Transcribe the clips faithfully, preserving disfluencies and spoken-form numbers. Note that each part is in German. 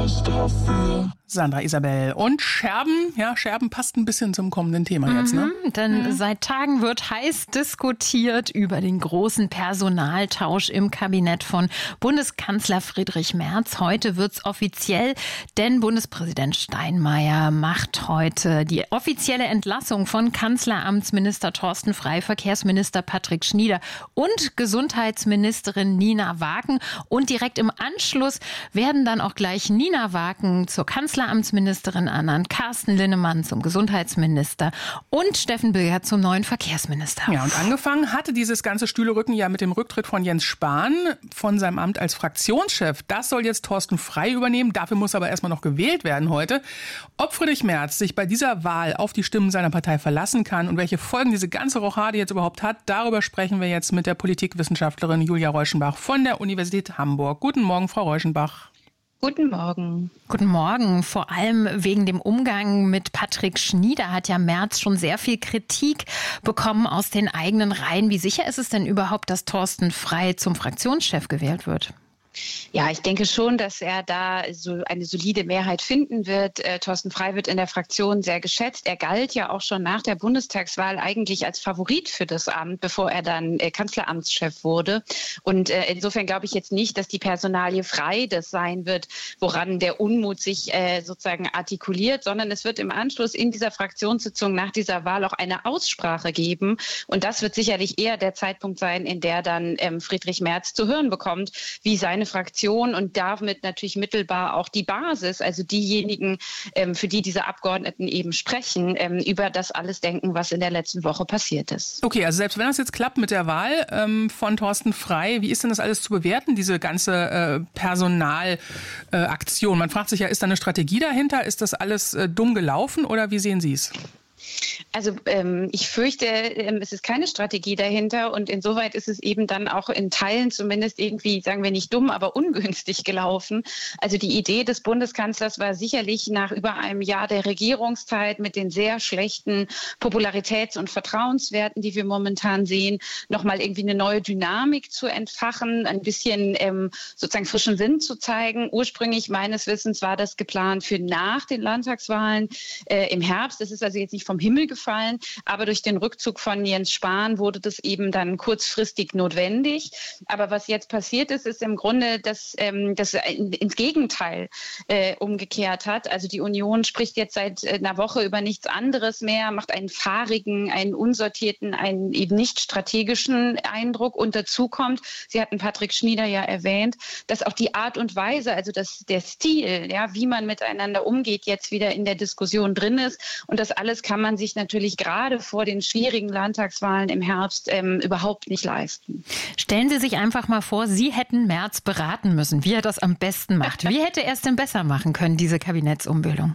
Sandra Isabel. Und Scherben, ja, Scherben passt ein bisschen zum kommenden Thema mhm, jetzt, ne? Denn mhm. seit Tagen wird heiß diskutiert über den großen Personaltausch im Kabinett von Bundeskanzler Friedrich Merz. Heute wird's offiziell, denn Bundespräsident Steinmeier macht heute die offizielle Entlassung von Kanzleramtsminister Thorsten Frey, Verkehrsminister Patrick Schnieder und Gesundheitsministerin Nina Waken. Und direkt im Anschluss werden dann auch gleich Nina Waken zur Kanzleramtsministerin ernannt, Carsten Linnemann zum Gesundheitsminister und Steffen Bilger zum neuen Verkehrsminister. Ja, und angefangen hatte dieses ganze Stühlerücken ja mit dem Rücktritt von Jens Spahn von seinem Amt als Fraktionschef. Das soll jetzt Thorsten Frey übernehmen. Dafür muss aber erstmal noch gewählt werden heute. Ob Friedrich Merz sich bei dieser Wahl auf die Stimmen seiner Partei verlassen kann und welche Folgen diese ganze Rochade jetzt überhaupt hat, darüber sprechen wir jetzt mit der Politikwissenschaftlerin Julia Reuschenbach von der Universität Hamburg. Guten Morgen, Frau Reuschenbach. Guten Morgen. Guten Morgen. Vor allem wegen dem Umgang mit Patrick Schnieder hat ja Merz schon sehr viel Kritik bekommen aus den eigenen Reihen. Wie sicher ist es denn überhaupt, dass Thorsten Frey zum Fraktionschef gewählt wird? Ja, ich denke schon, dass er da so eine solide Mehrheit finden wird. Äh, Thorsten Frey wird in der Fraktion sehr geschätzt. Er galt ja auch schon nach der Bundestagswahl eigentlich als Favorit für das Amt, bevor er dann äh, Kanzleramtschef wurde. Und äh, insofern glaube ich jetzt nicht, dass die Personalie Frey das sein wird, woran der Unmut sich äh, sozusagen artikuliert, sondern es wird im Anschluss in dieser Fraktionssitzung nach dieser Wahl auch eine Aussprache geben. Und das wird sicherlich eher der Zeitpunkt sein, in der dann ähm, Friedrich Merz zu hören bekommt, wie seine Fraktion und damit natürlich mittelbar auch die Basis, also diejenigen, ähm, für die diese Abgeordneten eben sprechen, ähm, über das alles denken, was in der letzten Woche passiert ist. Okay, also selbst wenn das jetzt klappt mit der Wahl ähm, von Thorsten Frey, wie ist denn das alles zu bewerten, diese ganze äh, Personalaktion? Äh, Man fragt sich ja, ist da eine Strategie dahinter? Ist das alles äh, dumm gelaufen oder wie sehen Sie es? Also ähm, ich fürchte, ähm, es ist keine Strategie dahinter und insoweit ist es eben dann auch in Teilen zumindest irgendwie, sagen wir nicht dumm, aber ungünstig gelaufen. Also die Idee des Bundeskanzlers war sicherlich nach über einem Jahr der Regierungszeit mit den sehr schlechten Popularitäts- und Vertrauenswerten, die wir momentan sehen, nochmal irgendwie eine neue Dynamik zu entfachen, ein bisschen ähm, sozusagen frischen Wind zu zeigen. Ursprünglich meines Wissens war das geplant für nach den Landtagswahlen äh, im Herbst. Das ist also jetzt nicht vom Himmel gefallen, aber durch den Rückzug von Jens Spahn wurde das eben dann kurzfristig notwendig. Aber was jetzt passiert ist, ist im Grunde, dass ähm, das ins Gegenteil äh, umgekehrt hat. Also die Union spricht jetzt seit einer Woche über nichts anderes mehr, macht einen fahrigen, einen unsortierten, einen eben nicht strategischen Eindruck. Und dazu kommt, Sie hatten Patrick Schnieder ja erwähnt, dass auch die Art und Weise, also das, der Stil, ja, wie man miteinander umgeht, jetzt wieder in der Diskussion drin ist. Und das alles kann man sich natürlich gerade vor den schwierigen Landtagswahlen im Herbst ähm, überhaupt nicht leisten. Stellen Sie sich einfach mal vor, Sie hätten Merz beraten müssen, wie er das am besten macht. Wie hätte er es denn besser machen können, diese Kabinettsumbildung?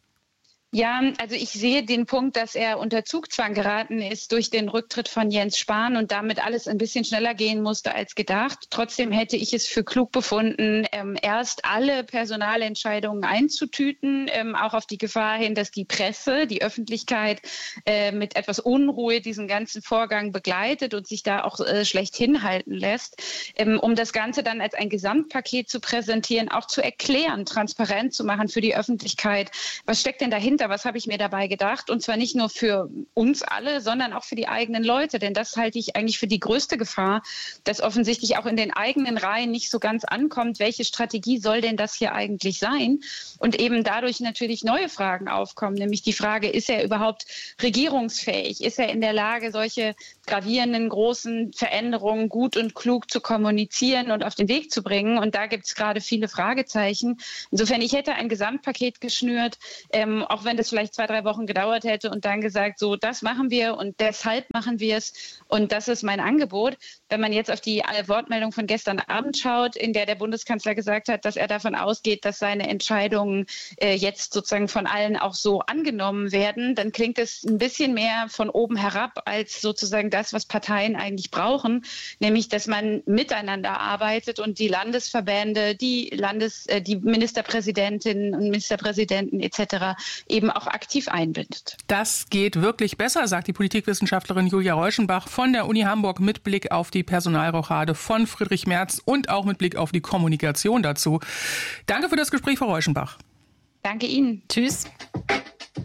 Ja, also ich sehe den Punkt, dass er unter Zugzwang geraten ist durch den Rücktritt von Jens Spahn und damit alles ein bisschen schneller gehen musste als gedacht. Trotzdem hätte ich es für klug befunden, ähm, erst alle Personalentscheidungen einzutüten, ähm, auch auf die Gefahr hin, dass die Presse, die Öffentlichkeit äh, mit etwas Unruhe diesen ganzen Vorgang begleitet und sich da auch äh, schlecht hinhalten lässt, ähm, um das Ganze dann als ein Gesamtpaket zu präsentieren, auch zu erklären, transparent zu machen für die Öffentlichkeit. Was steckt denn dahinter? Was habe ich mir dabei gedacht? Und zwar nicht nur für uns alle, sondern auch für die eigenen Leute. Denn das halte ich eigentlich für die größte Gefahr, dass offensichtlich auch in den eigenen Reihen nicht so ganz ankommt, welche Strategie soll denn das hier eigentlich sein? Und eben dadurch natürlich neue Fragen aufkommen, nämlich die Frage, ist er überhaupt regierungsfähig? Ist er in der Lage, solche gravierenden, großen Veränderungen gut und klug zu kommunizieren und auf den Weg zu bringen? Und da gibt es gerade viele Fragezeichen. Insofern, ich hätte ein Gesamtpaket geschnürt, ähm, auch wenn das vielleicht zwei, drei Wochen gedauert hätte und dann gesagt, so, das machen wir und deshalb machen wir es und das ist mein Angebot. Wenn man jetzt auf die Wortmeldung von gestern Abend schaut, in der der Bundeskanzler gesagt hat, dass er davon ausgeht, dass seine Entscheidungen äh, jetzt sozusagen von allen auch so angenommen werden, dann klingt es ein bisschen mehr von oben herab als sozusagen das, was Parteien eigentlich brauchen, nämlich, dass man miteinander arbeitet und die Landesverbände, die Landes, äh, die Ministerpräsidentinnen und Ministerpräsidenten et cetera eben auch aktiv einbindet. Das geht wirklich besser, sagt die Politikwissenschaftlerin Julia Reuschenbach von der Uni Hamburg mit Blick auf die Personalrochade von Friedrich Merz und auch mit Blick auf die Kommunikation dazu. Danke für das Gespräch, Frau Reuschenbach. Danke Ihnen. Tschüss.